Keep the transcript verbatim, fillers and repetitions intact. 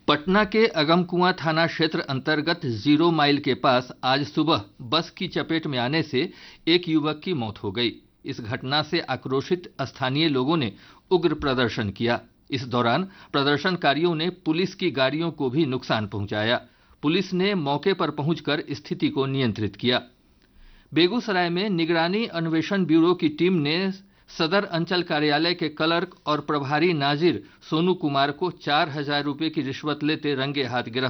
पटना के अगमकुआं थाना क्षेत्र अंतर्गत जीरो माइल के पास आज सुबह बस की चपेट में आने से एक युवक की मौत हो गई। इस घटना से आक्रोशित स्थानीय लोगों ने उग्र प्रदर्शन किया। इस दौरान प्रदर्शनकारियों ने पुलिस की गाड़ियों को भी नुकसान पहुंचाया। पुलिस ने मौके पर पहुंचकर स्थिति को नियंत्रित किया। बेगूसराय में निगरानी अन्वेषण ब्यूरो की टीम ने सदर अंचल कार्यालय के क्लर्क और प्रभारी नाजिर सोनू कुमार को चार हजार रुपये की रिश्वत लेते रंगे हाथ गिरफ्तार